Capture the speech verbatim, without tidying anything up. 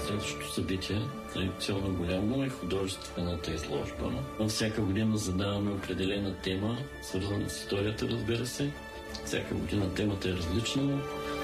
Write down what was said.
следващото събитие, традиционно голямо е художествената изложба. Всяка година задаваме определена тема, свързана с историята, разбира се. Всяка година темата е различна.